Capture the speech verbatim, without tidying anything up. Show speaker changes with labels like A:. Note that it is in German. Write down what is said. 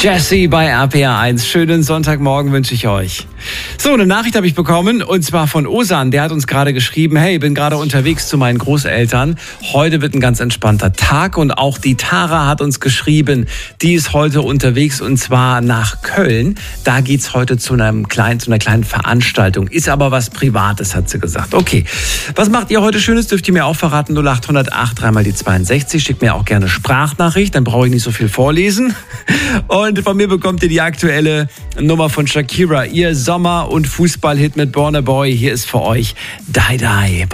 A: Jessie bei R P R eins. Schönen Sonntagmorgen wünsche ich euch. So, eine Nachricht habe ich bekommen und zwar von Osan. Der hat uns gerade geschrieben, hey, bin gerade unterwegs zu meinen Großeltern. Heute wird ein ganz entspannter Tag und auch die Tara hat uns geschrieben, die ist heute unterwegs und zwar nach Köln. Da geht's heute zu einem kleinen, zu einer kleinen Veranstaltung. Ist aber was Privates, hat sie gesagt. Okay, was macht ihr heute Schönes? Dürft ihr mir auch verraten? null acht null acht, dreimal die zweiundsechzig. Schickt mir auch gerne Sprachnachricht, dann brauche ich nicht so viel vorlesen. Und von mir bekommt ihr die aktuelle Nummer von Shakira, ihr Sommer- und Fußballhit mit Burna Boy. Hier ist für euch Die Die.